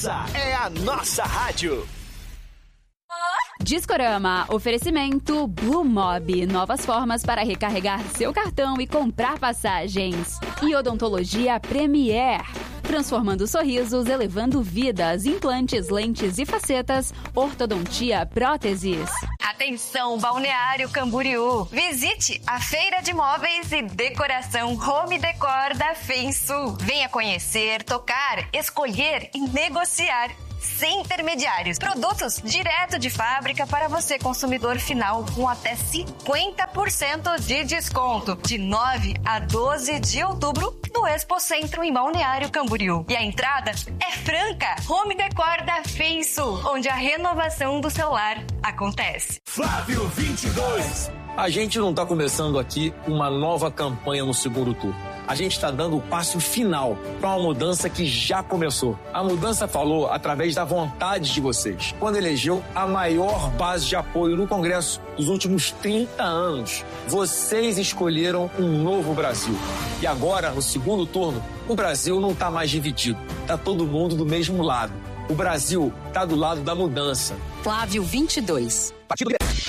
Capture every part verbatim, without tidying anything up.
Essa é a nossa rádio. Discorama, oferecimento Blue Mob, novas formas para recarregar seu cartão e comprar passagens. E Odontologia Premier, transformando sorrisos, elevando vidas, implantes, lentes e facetas, ortodontia, próteses. Atenção, Balneário Camboriú. Visite a Feira de Móveis e Decoração Home Decor da FEMSU. Venha conhecer, tocar, escolher e negociar sem intermediários. Produtos direto de fábrica para você, consumidor final, com até cinquenta por cento de desconto. De nove a doze de outubro, no Expo Centro, em Balneário Camboriú. E a entrada é franca. Home Decor da FEMSU, onde a renovação do seu lar acontece. Flávio vinte e dois. A gente não está começando aqui uma nova campanha no segundo turno. A gente está dando o passo final para uma mudança que já começou. A mudança falou através da vontade de vocês, quando elegeu a maior base de apoio no Congresso dos últimos trinta anos. Vocês escolheram um novo Brasil. E agora, no segundo turno, o Brasil não está mais dividido. Está todo mundo do mesmo lado. O Brasil está do lado da mudança. Flávio vinte e dois. Partido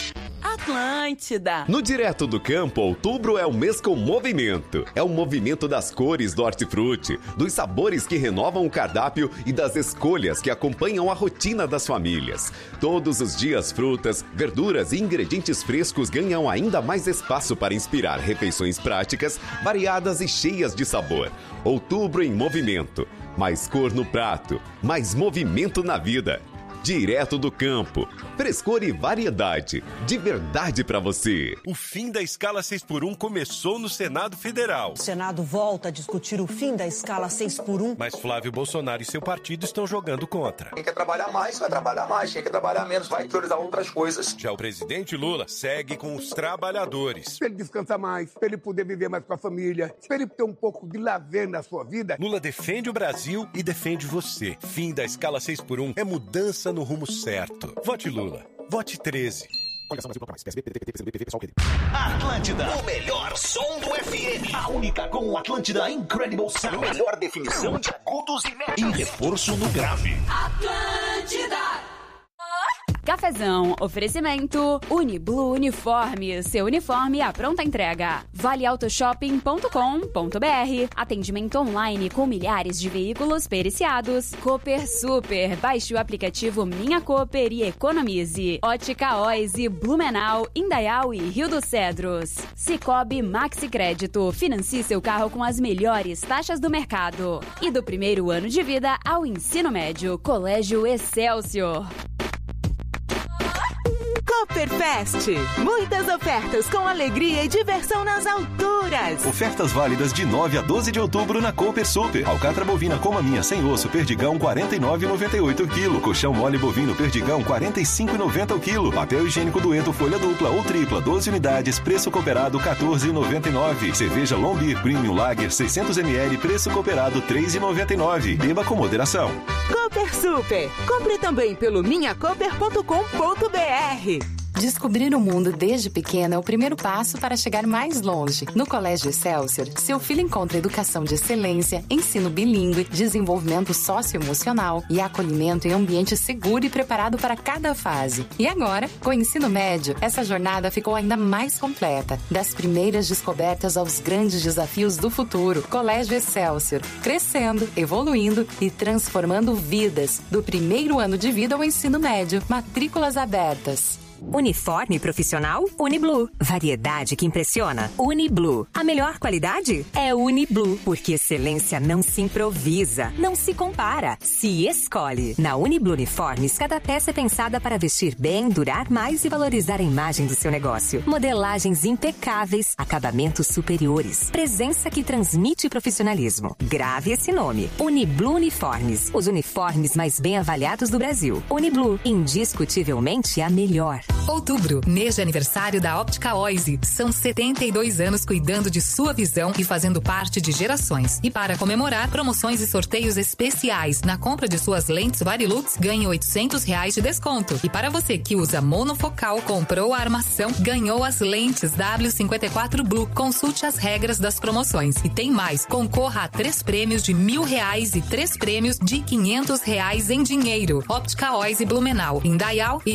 Atlântida. No Direto do Campo, outubro é o mês com movimento. É o movimento das cores do hortifruti, dos sabores que renovam o cardápio e das escolhas que acompanham a rotina das famílias. Todos os dias, frutas, verduras e ingredientes frescos ganham ainda mais espaço para inspirar refeições práticas, variadas e cheias de sabor. Outubro em movimento. Mais cor no prato, mais movimento na vida. Direto do Campo. Frescor e variedade. De verdade pra você. O fim da escala seis por um começou no Senado Federal. O Senado volta a discutir o fim da escala seis por um. Mas Flávio Bolsonaro e seu partido estão jogando contra. Quem quer trabalhar mais, vai trabalhar mais. Quem quer trabalhar menos, vai priorizar outras coisas. Já o presidente Lula segue com os trabalhadores. Pra ele descansar mais, pra ele poder viver mais com a família, pra ele ter um pouco de lazer na sua vida. Lula defende o Brasil e defende você. Fim da escala seis por um é mudança no rumo certo. Vote Lula. Vote treze. Atlântida, o melhor som do F M. A única com o Atlântida Incredible Sound. Melhor definição de agudos e médios. E reforço no grave. Atlântida. Cafezão, oferecimento Uniblue Uniforme, seu uniforme à pronta entrega. vale auto shopping ponto com ponto b r, atendimento online com milhares de veículos periciados. Cooper Super, baixe o aplicativo Minha Cooper e economize. Ótica Oise, Blumenau, Indaial e Rio dos Cedros. Cicobi Maxi Crédito, financie seu carro com as melhores taxas do mercado. E do primeiro ano de vida ao ensino médio, Colégio Excelsior. Cooperfest. Muitas ofertas com alegria e diversão nas alturas. Ofertas válidas de nove a doze de outubro na Cooper Super. Alcatra bovina coma minha sem osso, perdigão quarenta e nove reais e noventa e oito centavos o quilo. Colchão mole bovino perdigão quarenta e cinco reais e noventa centavos o quilo. Papel higiênico Dueto folha dupla ou tripla doze unidades, preço cooperado quatorze reais e noventa e nove centavos. Cerveja Lombir Premium Lager seiscentos mililitros, preço cooperado três reais e noventa e nove centavos. Beba com moderação. Cooper Super. Compre também pelo minha cooper ponto com ponto b r. Descobrir o mundo desde pequeno é o primeiro passo para chegar mais longe. No Colégio Excelsior, seu filho encontra educação de excelência, ensino bilíngue, desenvolvimento socioemocional e acolhimento em ambiente seguro e preparado para cada fase. E agora, com o ensino médio, essa jornada ficou ainda mais completa. Das primeiras descobertas aos grandes desafios do futuro. Colégio Excelsior, crescendo, evoluindo e transformando vidas. Do primeiro ano de vida ao ensino médio. Matrículas abertas. Uniforme profissional? Uniblue. Variedade que impressiona? Uniblue. A melhor qualidade? É Uniblue. Porque excelência não se improvisa, não se compara, se escolhe. Na Uniblue Uniformes, cada peça é pensada para vestir bem, durar mais e valorizar a imagem do seu negócio. Modelagens impecáveis, acabamentos superiores, presença que transmite profissionalismo. Grave esse nome. Uniblue Uniformes. Os uniformes mais bem avaliados do Brasil. Uniblue. Indiscutivelmente a melhor. Outubro, mês de aniversário da Óptica Oise. São setenta e dois anos cuidando de sua visão e fazendo parte de gerações. E para comemorar, promoções e sorteios especiais. Na compra de suas lentes Varilux, ganhe oitocentos reais de desconto. E para você que usa monofocal, comprou a armação, ganhou as lentes W cinquenta e quatro Blue. Consulte as regras das promoções. E tem mais, concorra a três prêmios de mil reais e três prêmios de quinhentos reais em dinheiro. Óptica Oise Blumenau, Indaial e